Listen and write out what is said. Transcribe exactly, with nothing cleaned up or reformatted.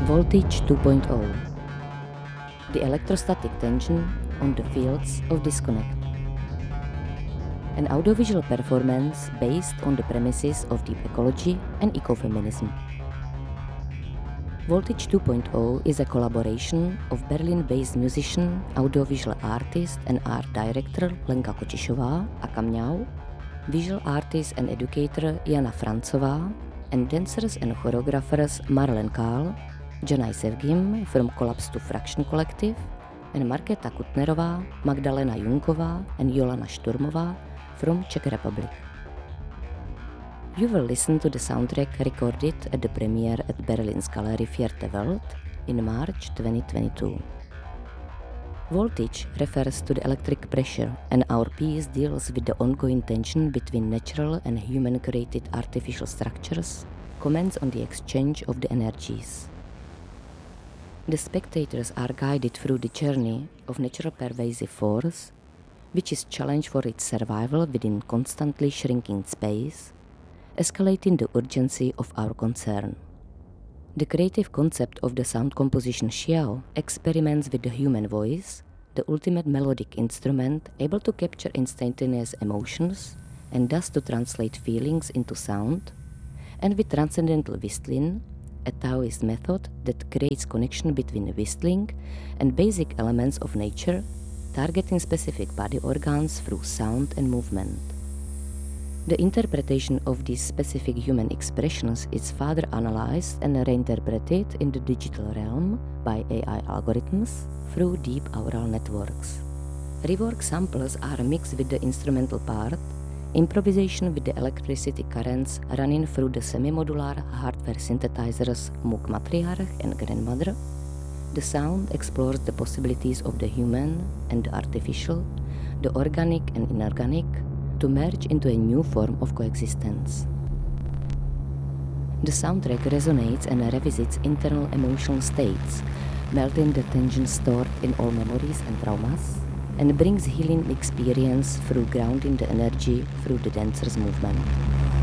Voltage two point oh. The electrostatic tension on the fields of disconnect. An audiovisual performance based on the premises of deep ecology and ecofeminism. Voltage two point oh is a collaboration of Berlin-based musician, audiovisual artist and art director Lenka Kočišová a Kamňau, visual artist and educator Jana Francová, and dancers and choreographers Marlen Kahl, Janaj Sevgim from Collapse to Fraction Collective, and Markéta Kutnerová, Magdalena Junková and Jolana Šturmová from Czech Republic. You will listen to the soundtrack recorded at the premiere at Berlin's Galerie Vierte Welt in March twenty twenty-two. Voltage refers to the electric pressure, and our piece deals with the ongoing tension between natural and human-created artificial structures, comments on the exchange of the energies. The spectators are guided through the journey of natural pervasive force, which is challenged for its survival within constantly shrinking space, escalating the urgency of our concern. The creative concept of the sound composition Xiao experiments with the human voice, the ultimate melodic instrument able to capture instantaneous emotions and thus to translate feelings into sound, and with transcendental whistling, a Taoist method that creates connection between whistling and basic elements of nature, targeting specific body organs through sound and movement. The interpretation of these specific human expressions is further analyzed and reinterpreted in the digital realm by A I algorithms through deep aural networks. Rework samples are mixed with the instrumental part, improvisation with the electricity currents running through the semi-modular hardware synthesizers Moog Matriarch and Grandmother. The sound explores the possibilities of the human and the artificial, the organic and inorganic, to merge into a new form of coexistence. The soundtrack resonates and revisits internal emotional states, melting the tension stored in all memories and traumas, and brings healing experience through grounding the energy through the dancer's movement.